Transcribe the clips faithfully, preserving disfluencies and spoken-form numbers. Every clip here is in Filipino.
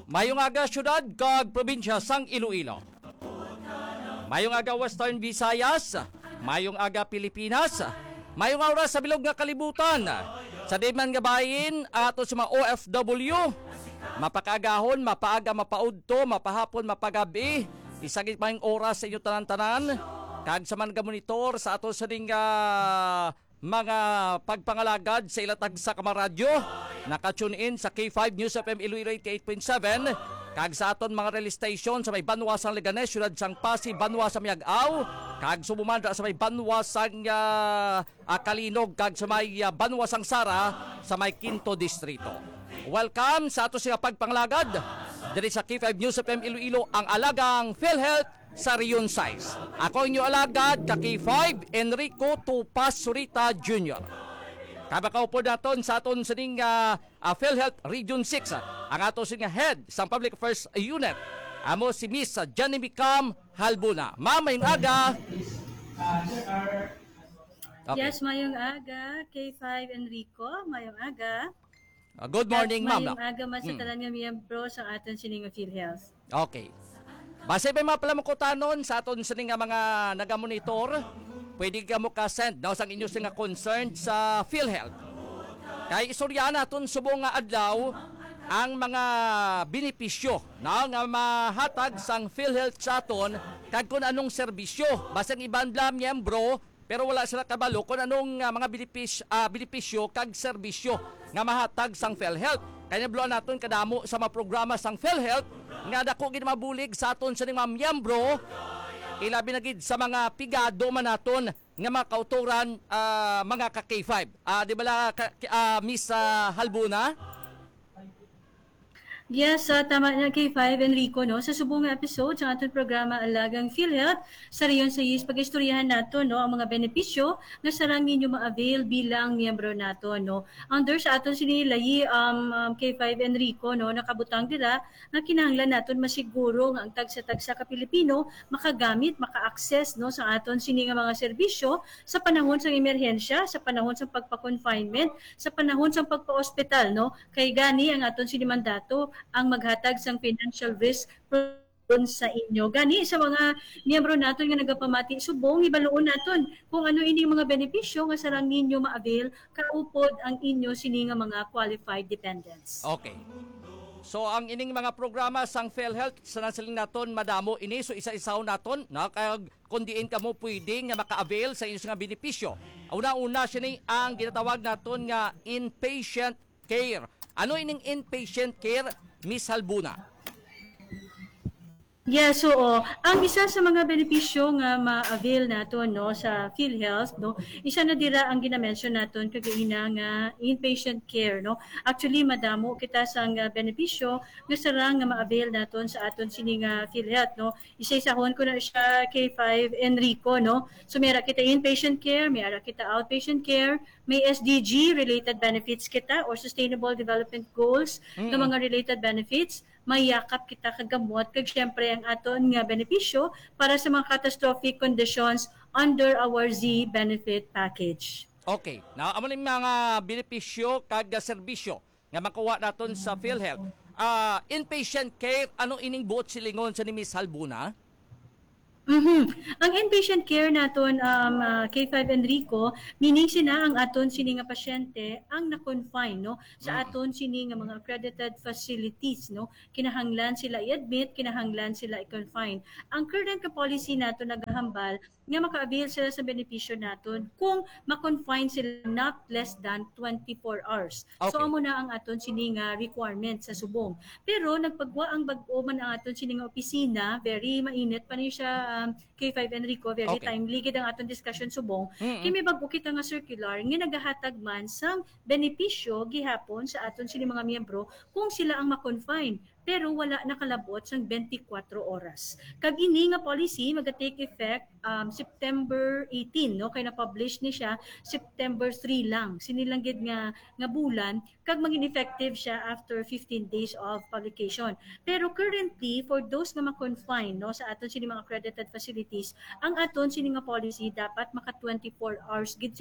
Mayong aga syudad kag probinsya sang Iloilo. Mayong aga Western Visayas, mayong aga Pilipinas, mayong oras sa bilog nga kalibutan. Sa di man nga bayin ato sa mga O F W, mapakagahon, mapaaga, mapaudto, mapahapon, mapagabi, isagit mayong oras sa inyo tanan-tanan. Kag sa man nga monitor sa ato sa ding uh, mga pagpangalagad sa ilatag sa kamaradyo, naka-tune in sa K five News F M Iloilo eighty-eight point seven, kag sa aton mga relay station sa may Banwasang Leganes, Syudad sang Pasig, Banwasang Miag-aw, kag sumumandra sa may Banwasang uh, Kalinog, kag sa may uh, Banwasang Sara sa may Quinto Distrito. Welcome sa ato sa pagpangalagad diri sa K five News F M Iloilo, ang alagang PhilHealth sa Rion Size. Ako inyo alagad ka K five Enrico Tupas Surita Junior Kabakaw po naton sa aton sining uh, uh, PhilHealth Region six, uh, ang ato sining head sa Public Affairs Unit, amo si Miss uh, Janemy Cam Halbuna. Ma'am, mayong aga. Okay. Yes, mayong aga. K five Enrico, mayong aga. Uh, good morning, ma'am. Mayong aga masatalan mm. nga miyembro sa aton sining PhilHealth. Okay. Base pa mga palamukutanon sa aton sining nga mga nagamonitor, pwede ka mo ka-send no, sang inyo nga concern sa PhilHealth. Kay istorya naton subong nga adlaw ang mga benepisyo no, nga mahatag sang PhilHealth sa aton kag kung anong serbisyo. Basang ibang bla miyembro pero wala sila kabalo kung anong uh, mga benepisyo, uh, benepisyo kag serbisyo nga mahatag sang PhilHealth. Kaya nabluan naton kadamo sa mga programa sang PhilHealth nga dako gid mabulig sa aton sa mga miyembro, ilabi na gid sa mga pigado man naton nga mga kauturan, uh, mga ka K five. Uh, di ba la, ka, uh, Miss uh, Halbuna? Yes, uh, tama na K five Enrico, no? Sa subong nga episode sa ating programa Alagang PhilHealth, sa Rion sa Is, pag-istoryahan nato no, ang mga benepisyo na sarang ninyo ma-avail bilang miyembro nato. No? Under sa aton sinilayi um, um, K five Enrico, no, nakabutang dira na kinahanglan naton masiguro nga ang tagsa-tagsa ka Pilipino makagamit, maka-access no, sa aton sini nga mga serbisyo sa panahon sa emerhensya, sa panahon sa pagpa-confinement, sa panahon sa pagpa-ospital. No? Kay gani ang aton sini mandato ang maghatag sang financial risk sa inyo. Gani sa mga miyembro naton nga nagapamati subong ibaluon naton kung ano ini mga benepisyo nga sarang ninyo ma-avail kaupod ang inyo sini nga mga qualified dependents. Okay. So ang ining mga programa sang PhilHealth sa nasaling naton madamo ini, so isa-isaw naton na kag kundiin ka mo pwede nga maka-avail sa inyong nga benepisyo. Una-una siya ni ang ginatawag naton nga inpatient care. Ano ining inpatient care, Miss Halbuna? Yes, so oh, ang isa sa mga benepisyo nga ma-avail naton no sa PhilHealth, no, isa na dira ang gina-mention naton kagaina nga inpatient care, no. Actually madamo kita sang uh, benepisyo nga sarang nga ma-avail naton sa aton sini nga PhilHealth, no. Isa-isahon ko na siya K five Enrico, no. So mayra kita inpatient care, mayra kita outpatient care, may S D G related benefits kita or Sustainable Development Goals mm-hmm. nga mga related benefits. Mayakap kita kagamot kag syempre ang aton nga benepisyo para sa mga catastrophic conditions under our Z benefit package. Okay. Now, amo ning mga benepisyo kag serbisyo nga makuha naton sa PhilHealth. Uh, inpatient care, ano ining buot silingon sa ni Miss Halbuna? Mm-hmm. Ang inpatient care naton um, uh, K five Enrico, meaning sina ang aton sini nga pasyente ang na-confine no sa aton sini nga mga accredited facilities, no. Kinahanglan sila i-admit, kinahanglan sila i-confine. Ang current ka policy nato nagahambal nga maka-avail sila sa benepisyo naton kung ma-confine sila not less than twenty-four hours. Okay. So amo na ang aton sini nga requirement sa subong. Pero nagpagwa ang bag-o man ang aton sini nga opisina, very mainit pa ni siya um, K five Enrico, very okay. timely gid ang aton discussion subong. Mm-hmm. Kini bag-o kita nga circular nga nagahatag man sang benepisyo gihapon sa aton sini mga miyembro kung sila ang ma-confine. Pero wala nakalabot sang twenty-four oras. Kag ini nga policy maga-take effect um, September eighteen, no, kay na-publish ni siya September three lang. Sinilang gid nga nga bulan kag maging effective siya after fifteen days of publication. Pero currently for those nga ma-confine no sa aton sini mga accredited facilities, ang aton sini nga policy dapat maka twenty-four hours gid sila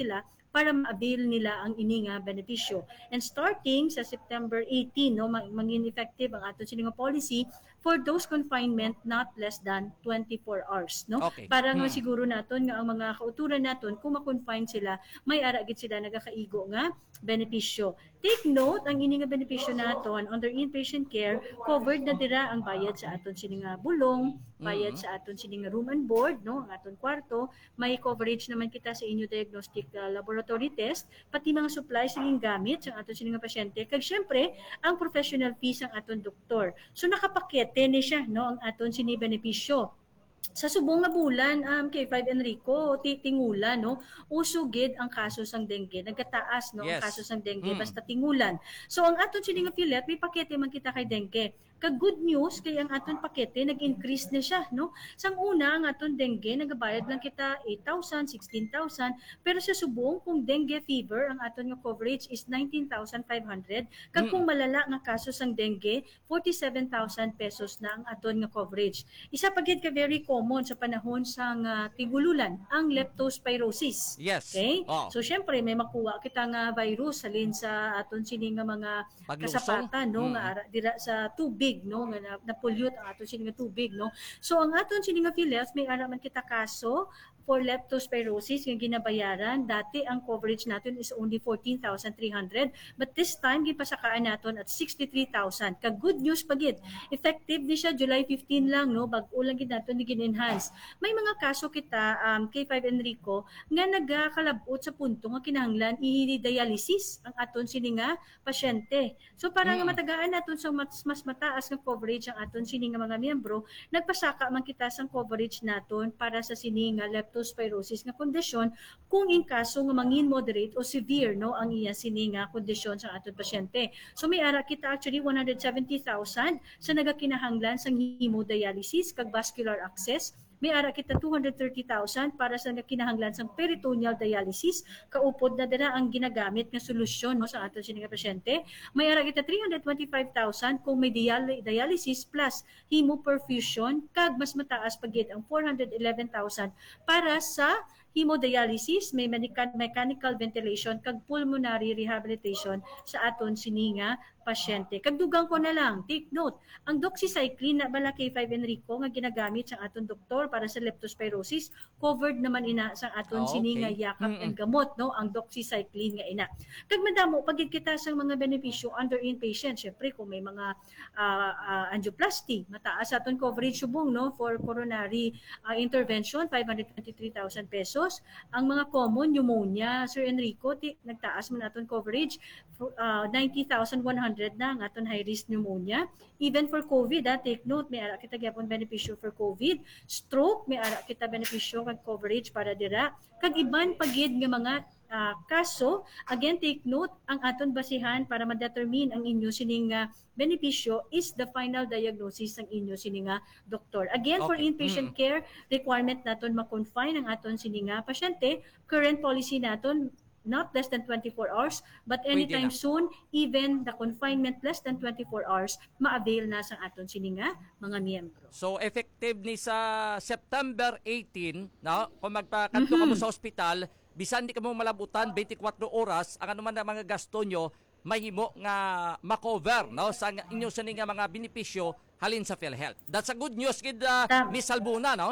para ma-avail nila ang ini nga benepisyo. And starting sa September eighteen, no, mag- maging effective ang aton sining nga policy for those confinement not less than twenty-four hours, no? Okay. Para nga Hmm. siguro naton nga ang mga kauturan naton kung ma-confine sila, may ara gid sila nagakaigo nga benepisyo. Take note, ang ini nga benepisyo naton under inpatient care, covered na dira ang bayad sa aton sini nga bulong, bayad Mhm. sa aton sini nga room and board, no, ang aton kwarto, may coverage naman kita sa inyo diagnostic uh, laboratory test, pati mga supplies sining gamit sa aton sini nga pasyente, kag syempre ang professional fees ang aton doktor. So nakapakete ni siya, no, ang aton sini benepisyo. Sa subong nga bulan, um, K five Enrico, titingulan, no? Usugid ang kaso sang dengue. Nagkataas, no? Ang Yes. kaso sang dengue, Mm. basta tingulan. So, ang aton sini nga affiliate, may pakete man kita kay dengue. Kag good news, kay ang aton pakete, nag-increase na siya, no? Sang una, ang aton dengue, nagabayad lang kita eight thousand, sixteen thousand, pero sa subong, kung dengue fever, ang aton nga coverage is nineteen thousand five hundred. Kag Mm. kung malala nga kaso sang dengue, forty-seven thousand pesos na ang aton nga coverage. Isa pa gid ka very common sa panahon sang uh, tigululan, ang leptospirosis. Yes. Okay? Oh. So syempre may makuha kita nga virus salin sa aton sini nga mga Paglusong. kasapatan, no, Mm. nga ara- dira sa tubig, no, nga na, na-pollute ang aton sini nga tubig, no. So ang aton sini nga PhilHealth, may ara man kita kaso for leptospirosis nga ginabayaran. Dati ang coverage natin is only fourteen thousand three hundred, but this time gipasakaan naton at sixty-three thousand. Kag good news pa gid, effective ni siya July fifteen lang, no, bag-o lang gid naton ni gin-enhance. May mga kaso kita, um, K five Enrico, nga nagakalabot sa punto nga kinahanglan i-dialysis ang aton sini nga pasyente. So para nga Mm. matagaan naton sa mas, mas mataas nga coverage ang aton sini nga mga miyembro, nagpasaka man kita sang coverage naton para sa sini nga leptospirosis nga kondisyon kung in kaso nga mangin moderate o severe, no, ang iya sini nga kondisyon sa aton pasyente. So may ara kita actually one hundred seventy thousand sa nagakinahanglan sang hemodialysis kag vascular access. May ara kita two hundred thirty thousand para sa kinahanglan sang peritoneal dialysis, kaupod na dira ang ginagamit nga solusyon, no, sa aton sini nga pasyente. May ara kita three hundred twenty-five thousand kung may dial- dialysis plus hemoperfusion, kag mas mataas pa gid ang four hundred eleven thousand para sa hemodialysis, may menica- mechanical ventilation kag pulmonary rehabilitation sa aton sini nga pasyente. Kag dugang ko na lang, take note, ang doxycycline na bala K five Enrico nga ginagamit sa aton doktor para sa leptospirosis, covered naman ina sa aton Ah, sini okay. nga yakap Mm-mm. and gamot, no, ang doxycycline nga ina. Kag madamo pagid kita sa mga benepisyo under inpatient, syempre kung may mga ah, ah, angioplasty, mataas aton coverage subong, no, for coronary ah, intervention, five hundred twenty-three thousand pesos. Ang mga common pneumonia, Sir Enrico, ti, nagtaas man aton coverage, uh, ninety thousand one hundred na ang aton high risk pneumonia. Even for COVID, ah, take note, may ara kita gyapon benepisyo for COVID. Stroke, may ara kita benepisyo kag coverage para dira. Kag iban pagid nga mga ah, kaso, again take note, ang aton basihan para ma-determine ang inyo sining nga benepisyo is the final diagnosis ng inyo sini nga doktor. Again, for Okay. inpatient Mm. care, requirement naton ma-confine ang aton sini nga pasyente. Current policy naton not less than twenty-four hours, but anytime na. soon, even the confinement less than twenty-four hours, ma-avail na sa aton sini nga mga miyembro. So effective ni sa September eighteen, no? Kung magpakanto ka mo sa ospital, bisan di ka mo malabutan twenty-four oras, ang ano man ang mga gasto nyo, mahimo nga makover, no, sa inyo sa nga mga benepisyo halin sa PhilHealth. That's a good news kid uh, Tama. Miss Albuna, no?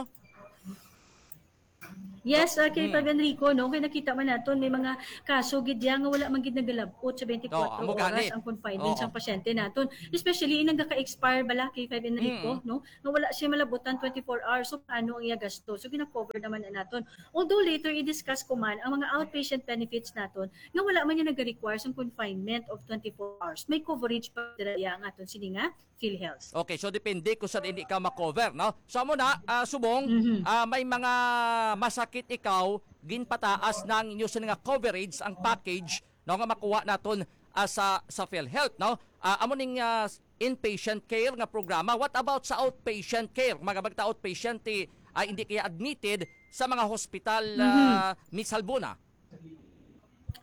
Yes, uh, kay Pag Enrico, no, kay nakita man naton may mga kaso gid ya nga wala man gid nagalabot sa twenty-four Oo, amo oras gani. ang confinement Oo. sa pasyente naton. Especially inang gaka-expire bala kay Pag Enrico, no, nga wala siya malabutan twenty-four hours, so paano ang iya gasto? So gina-cover naman na naton. Although later i-discuss ko man ang mga outpatient benefits naton nga wala man niya nag-require sa confinement of twenty-four hours. May coverage pa dira ya nga aton sini nga PhilHealth. Okay, so depende kung saan hindi ka makover, no? So mo na, ah, subong, Mhm. ah, may mga masakit ikaw, ginpataas ng inyo sa nga coverage ang package, no, nga makuha naton ah, sa sa PhilHealth, no? Ah, amo ning ah, inpatient care nga programa. What about sa outpatient care? Mga bagta outpatient eh, ah, hindi kaya admitted sa mga hospital, ah, Miss Albuna?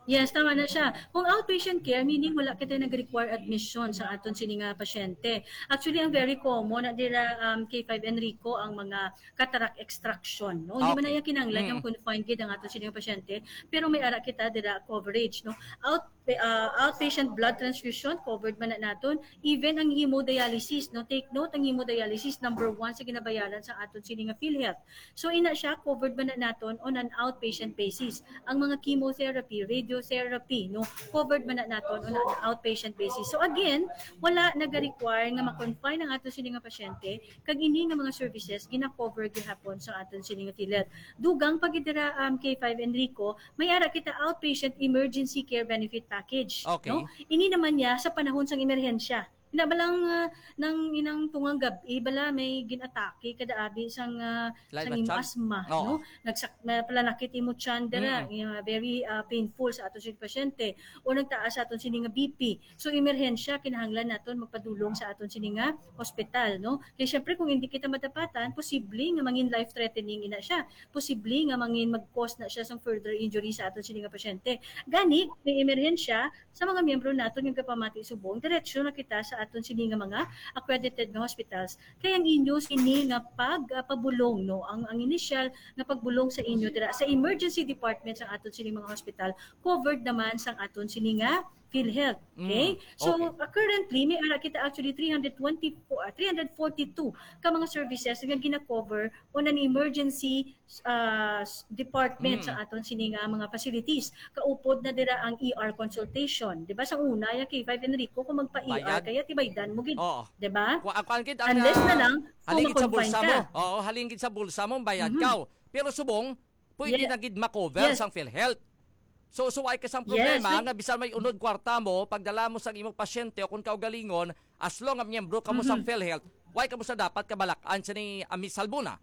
Yes, tama na siya. Kung outpatient care, meaning wala kita nag-require admission sa aton sini nga pasyente. Actually, ang very common na dira um, K five Enrico ang mga cataract extraction. No? Hindi man na Okay. yan kinanglan Mm. yung confined gid ang aton sini nga pasyente, pero may ara kita dira coverage. No? Out, uh, outpatient blood transfusion, covered man na naton. Even ang hemodialysis. No? Take note, ang hemodialysis, number one sa ginabayaran sa aton sini nga PhilHealth. So, ina siya, covered man na naton on an outpatient basis. Ang mga chemotherapy, radiotherapy, no, covered man na naton on an outpatient basis. So again, wala naga-require nga ma-confine ang aton sini nga pasyente kag ini nga mga services gina-cover gihapon sa aton sini nga PhilHealth. Dugang pagidira um, K five Enrico, may ara kita outpatient emergency care benefit package, Okay. no? Ini naman niya sa panahon sang emerhensya. Ina balang uh, nang inang tungang gabi bala may ginatake kada abi sang uh, Live sang imo chan? asma, Oo. no? Nagsak na palanakit imo tiyan dira, Mm. yung, uh, very uh, painful sa aton sini pasyente o nagtaas sa aton sini nga B P. So emerhensya kinahanglan naton magpadulong sa aton sini nga hospital, no? Kaya syempre kung hindi kita madapatan, posible nga mangin life threatening ina siya. Posible nga mangin mag-cause na siya sang further injury sa aton sini nga pasyente. Gani, may emerhensya sa mga miyembro naton yung kapamati subong, diretso na kita sa aton sini nga mga accredited nga hospitals. Kaya ang inyo sini nga pagpabulong, no? Ang ang initial na pagbulong sa inyo dira sa emergency department sa aton sini mga hospital covered naman sang aton sini nga PhilHealth. Okay? Mm, So okay. uh, currently may ara kita actually three hundred twenty-four, uh, three hundred forty-two ka mga services nga gina-cover on an emergency uh, department Mm. sa aton sini nga mga facilities. Kaupod na dira ang E R consultation. 'Di ba sa una ya K five Enrico kung magpa-E R Bayad. kaya tibaydan mo gid, Oo. 'di ba? Ku ang kuan gid ang Unless na ah, lang kung halingid sa ma-confine bulsa ka. mo. Oo, halingid sa bulsa mo bayad Mhm. ka. Pero subong pwede Yes. na gid ma-cover Yes. sang PhilHealth. So so ay kasang Yes, problema may- nga bisan may unod kwarta mo pagdala mo sa imong pasyente o kung kaugalingon as long nga miyembro ka mo sang Mhm. PhilHealth, why ka mo sa dapat kabalakan sa ni Amis Salbuna.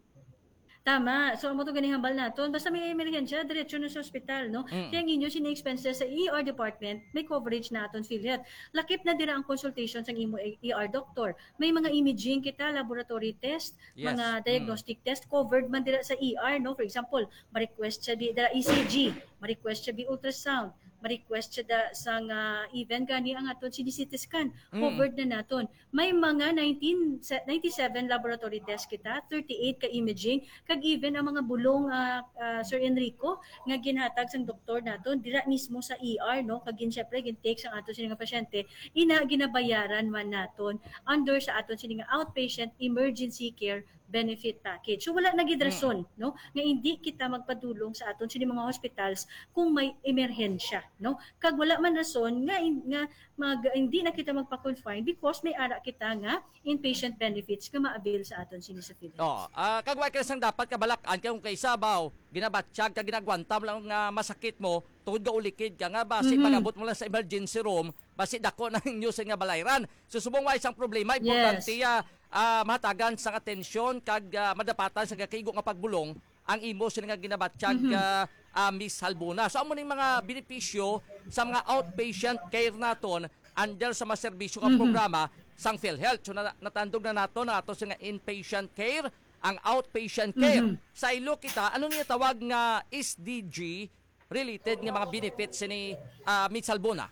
Tama. So, amo to ganing hambal naton. Basta may emerhensya, diretso na sa ospital, no? Mm. Kaya ang inyo sini expenses sa E R department, may coverage naton PhilHealth. Lakip na dira ang consultation sa imo E R doctor. May mga imaging kita, laboratory test, Yes. mga diagnostic test covered man dira sa E R, no? For example, ma-request siya di dira E C G, ma-request siya bi ultrasound, ma-request siya da sang uh, even gani ang aton C T scan Mm. covered na naton. May mga nineteen ninety-seven laboratory test kita, thirty-eight ka imaging, kag even ang mga bulong uh, uh, Sir Enrico nga ginhatag sang doktor naton dira mismo sa E R, no? Kag gin syempre gin take sang aton sini nga pasyente, ina ginabayaran man naton under sa aton sini nga outpatient emergency care benefit package. So wala na gid rason, no? Nga hindi kita magpadulong sa aton sini mga hospitals kung may emerhensya, no? Kag wala man rason nga nga mag, hindi na kita magpa-confine because may ara kita nga inpatient benefits nga ma-avail sa aton sini sa PhilHealth. Oh, ah kag why ka sang dapat kabalakan kay kung kay sabaw, ginabatsyag ka ginagwantam lang nga masakit mo, tungod ka ulikid ka nga basi Mhm. pagabot mo lang sa emergency room, basi dako na yung news nga balayran. So subong wa isang problema, importante Yes. ya ah, matagan sang atensyon kag ah, madapatan sa kakigo nga pagbulong ang imo sila nga ginabatsyag Mhm. ah, ah, Miss Halbuna. So amo ning mga benepisyo sa mga outpatient care naton under sa mga serbisyo nga Mhm. programa sang PhilHealth. So na, natandog na nato na ato sa nga inpatient care, ang outpatient care. Mhm. Sa ilo kita, ano niya tawag nga S D G related nga mga benefits ni uh, Miss Halbuna?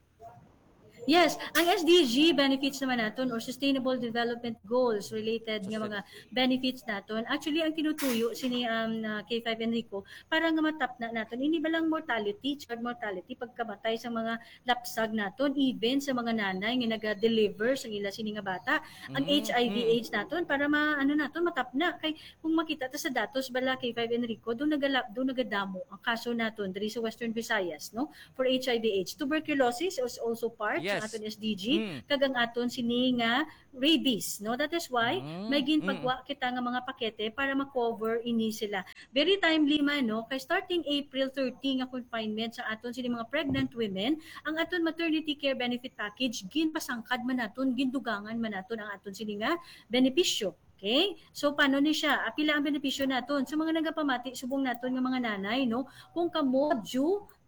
Yes, ang S D G benefits naman naton or Sustainable Development Goals related nga mga benefits naton. Actually ang tinutuyo sini um, na K five Enrico para nga matap na naton hindi ba lang mortality, child mortality pagkamatay sa mga lapsag naton even sa mga nanay nga naga-deliver sa ila sini nga bata. Ang Mhm, H I V mhm. AIDS naton para ma ano naton matap na kay kung makita ta sa datos bala K five Enrico do nagalap do nagadamo ang kaso naton diri sa Western Visayas, no, for H I V AIDS. Tuberculosis is also part Yes. sa aton S D G Mm. kag ang aton sini nga rabies, no. That is why Mm, may ginpagwa kita nga mga pakete para ma-cover ini sila. Very timely man, no, kay starting April thirty nga confinement sa aton sini mga pregnant women, ang aton maternity care benefit package ginpasangkad man naton, gindugangan man naton ang aton sini nga benepisyo. Okay? So paano ni siya? Apila ang benepisyo naton sa mga nagapamati subong naton nga mga nanay, no? Kung kamo due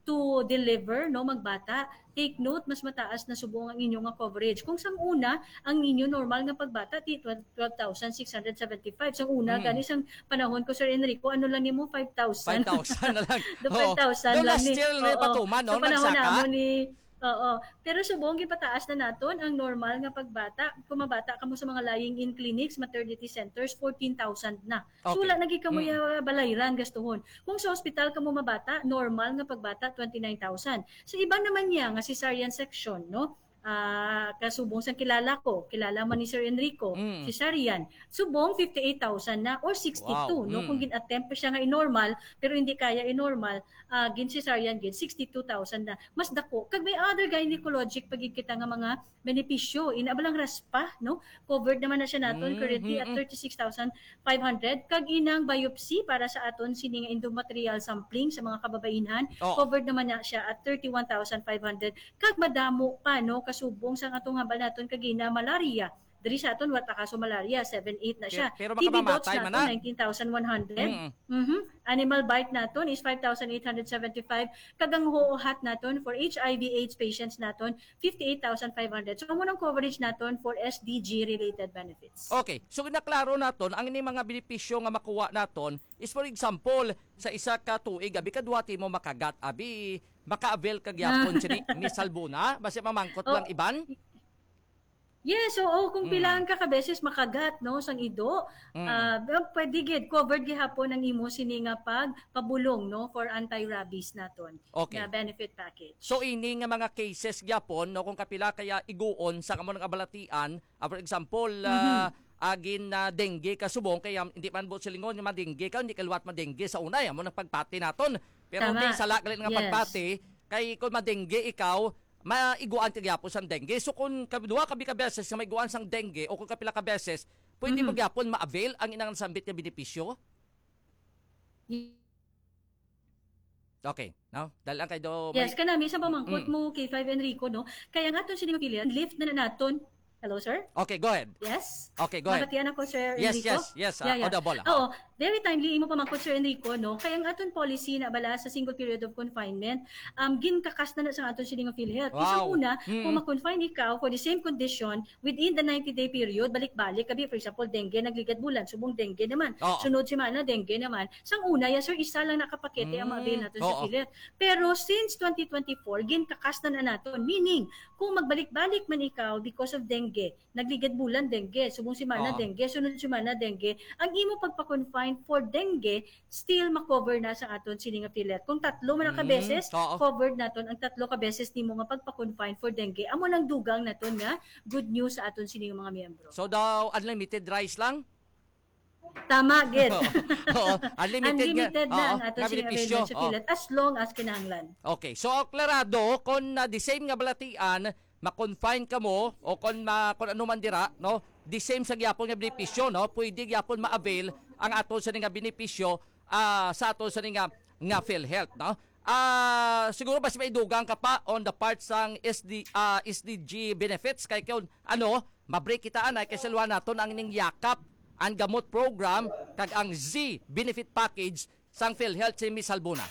to deliver, no, magbata, take note, mas mataas na subong ang inyong nga coverage. Kung sang una, ang inyo normal nga pagbata, ti twelve thousand six hundred seventy-five. Sang una, Mm. gani sang panahon ko, Sir Enrico, ano lang ni mo, five thousand. five thousand na lang. The Oo. five thousand Pero lang last ni. year na Oo. patuman, no? Sa panahon Nagsaka. namo ni Oo. Pero subong gipataas na naton ang normal nga pagbata. Kung mabata kamo sa mga lying-in clinics, maternity centers, fourteen thousand na. So Okay. wala nagi kamo Mm. ya balayran gastuhon. Kung sa ospital kamo mabata, normal nga pagbata twenty-nine thousand. Sa iba naman niya nga cesarean section, no? Ah, kasubong sa kilala ko, kilala man ni Sir Enrico, Mm. cesarean. Subong fifty-eight thousand na or sixty-two, Wow. no? Mm. Kung gin-attempt pa siya nga i-normal pero hindi kaya i-normal, uh, gin cesarean gin sixty-two thousand na. Mas dako kag may other gynecologic pagid kita nga mga benepisyo inabalang raspa, no? Covered naman na siya naton Mm, currently mm, at mm. thirty-six thousand five hundred kag inang biopsy para sa aton sini nga endometrial sampling sa mga kababainhan, Oo. covered naman na siya at thirty-one thousand five hundred kag madamo pa, no, kasubong sang atong hambal naton kagina malaria. Diri sa aton wata kaso malaria, seven eight na siya. Pero T B dots makamamatay man naton na. nineteen thousand one hundred. Mm. Mhm. Animal bite naton is five thousand eight hundred seventy-five. Kagang huuhat naton for H I V AIDS patients naton fifty-eight thousand five hundred. So amo nang coverage naton for S D G related benefits. Okay, so naklaro naton ang ini mga benepisyo nga makuha naton is for example sa isa ka tuig abi kadwati mo makagat abi maka-avail kag yapon sini Miss Albuna basi mamangkot Oh. lang iban. Yes, oo, kung Mm. pilaan ka ka beses makagat, no, sang ido, Mm. ah, pwede gid covered gihapon ang imo sini nga pag pabulong, no, for anti-rabies naton Okay. nga benefit package. So ini nga mga cases gyapon no kung kapila kaya iguon sa kamo ng abalatian, ah, for example, ah, agin na dengue kasubong kaya hindi man buot silingon yung madengge ka hindi kaluwat madengge sa unay amo nang pagpati naton. Pero Tama. kay sala galit nga Yes. pagpati kay kung madengge ikaw maiguan ti gyapon sang dengue. So kung duha ka bi ka beses nga maiguan sang dengue o kung kapila ka beses, pwede mo gyapon ma-avail ang inang sambit nga benepisyo. Okay, no? Dahil ang kay do Yes, kanami sa pamangkot Mm. mo kay Five Enrico, no, kaya nga ton sini nga pilihan, lift na na naton. Hello, sir? Okay, go ahead. Yes? Okay, go ahead. Mabatian ako, Sir Yes, Enrico? yes, yes. Yeah, Uh, yeah. audible. Oo, very timely imo pamangkot, Sir Enrico, no? Kaya ang aton policy na bala sa single period of confinement, um, ginkakas na na sa aton sini nga PhilHealth. Wow. Isang una, Mm. kung ma-confine ikaw for the same condition within the ninety-day period, balik-balik, kabi, for example, dengue, nagligad bulan, subong dengue naman. Oo. Sunod si mana, dengue naman. Sang una, yes, sir, isa lang nakapakete ang Mm. ma-avail natin sa Oo. PhilHealth. Pero since twenty twenty-four, ginkakas na na naton. Meaning, kung magbalik-balik man ikaw because of dengue, nagligad bulan dengue, subong si mana Oo. dengue, sunod si mana dengue, ang imo pagpa-confine for dengue still makover na sa aton sini nga PhilHealth. Kung tatlo man ka Mm, beses, oo. covered naton ang tatlo ka beses nimo nga pagpa-confine for dengue. Amo lang dugang naton nga good news sa aton sini nga mga miyembro. So daw unlimited rice lang? Tama gid. Oo, unlimited, Unlimited nga, na oo, ang aton nga sini benepisyo. available sa Oo. PhilHealth as long as kinahanglan. Okay, so klarado kung na the same nga balatian ma-confine ka mo o kung ma kung ano man dira, no? The same sa gyapon nga benepisyo, no? Pwede gyapon ma-avail ang aton sa nga benepisyo ah, sa aton sa nga nga PhilHealth, no? Ah, siguro basta may dugang ka pa on the part sang S D ah, S D G benefits kay kung ano, ma-break kita anay kay salwa naton ang ning yakap ang gamot program kag ang Z benefit package sang PhilHealth si Miss Albuna.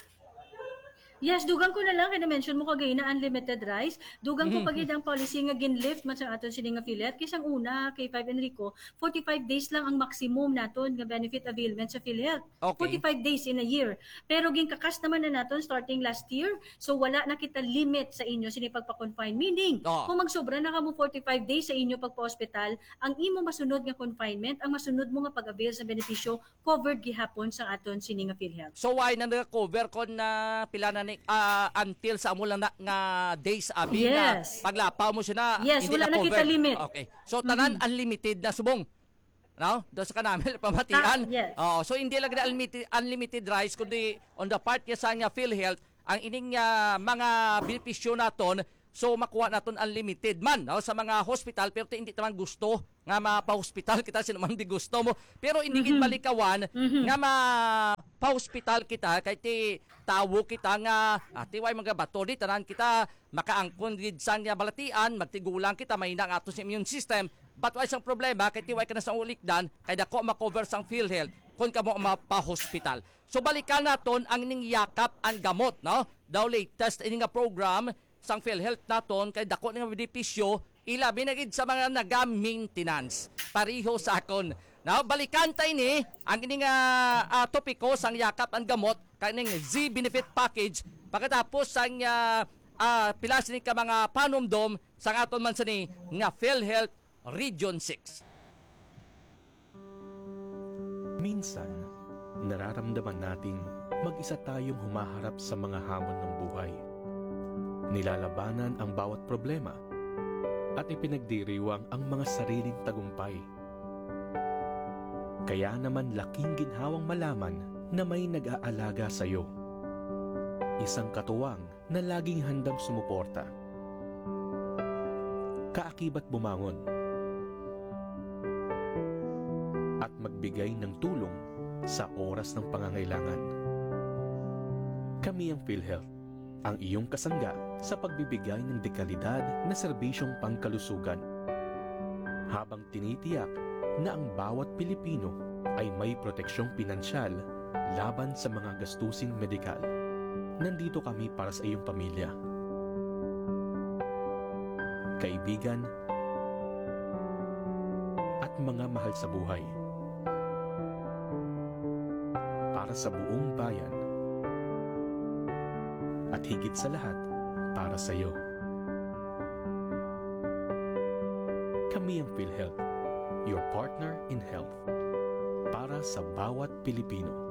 Yes, dugang ko na lang kaya mention mo kagay na unlimited rice. Dugang ko pagid ang policy nga ginlift man sa aton sini nga PhilHealth kisang una kay Five Enrico, forty-five days lang ang maximum naton nga benefit availment sa PhilHealth. Okay. forty-five days in a year. Pero ginkakas naman na naton starting last year, so wala na kita limit sa inyo sini pagpa-confine. Meaning, Oo. kung magsobra na kamo forty-five days sa inyo pagpa-hospital, ang imo masunod nga confinement, ang masunod mo nga pag-avail sa benepisyo covered gihapon sa aton sini nga PhilHealth. So why na naka-cover kon na pila na ni ah, until sa amo lang na, nga days abi Yes. na paglapaw mo siya na Yes, hindi wala na cover. kita limit. Okay. So tanan unlimited na subong. No? Do sa kanamel pamatian. Ta- yes. Oo, so hindi lang na unlimited unlimited rice kundi on the part niya sa nga PhilHealth ang ining ah, mga benepisyo naton so makuha naton unlimited man no? Sa mga hospital pero hindi naman gusto nga mapa-hospital kita sino man di gusto mo pero hindi gid malikawan nga ma pa-hospital kita kay ti tawo kita nga ati way mga bato di tanan kita makaangkon gid sa nga balatian magtigulang kita mahina ang ato sa immune system but way sang problema kay ti way ka na sa ulikdan kay dako ma-cover sang PhilHealth kung kamo mapahospital. So balikan naton ang ning yakap ang gamot, no? Daw latest ini nga program sang PhilHealth naton kay dako nga benepisyo ilabi na gid sa mga naga-maintenance. Pariho sa akon. Now, balikan tayo ni ang ini nga uh, topiko sang yakap ang gamot kaning Z benefit package pagkatapos sang uh, uh, pila sini ka mga panumdom sang aton man sini nga PhilHealth Region six. Minsan, nararamdaman nating mag-isa tayong humaharap sa mga hamon ng buhay. Nilalabanan ang bawat problema at ipinagdiriwang ang mga sariling tagumpay. Kaya naman laking ginhawang malaman na may nag-aalaga sa iyo. Isang katuwang na laging handang sumuporta. Kaakibat bumangon at magbigay ng tulong sa oras ng pangangailangan. Kami ang PhilHealth, ang iyong kasangga sa pagbibigay ng dekalidad na serbisyong pangkalusugan. Habang tinitiyak na ang bawat Pilipino ay may proteksyong pinansyal laban sa mga gastusing medikal. Nandito kami para sa iyong pamilya. Kaibigan at mga mahal sa buhay. Para sa buong bayan. At higit sa lahat, para sa iyo. Kami ang PhilHealth, your partner in health. Para sa bawat Pilipino.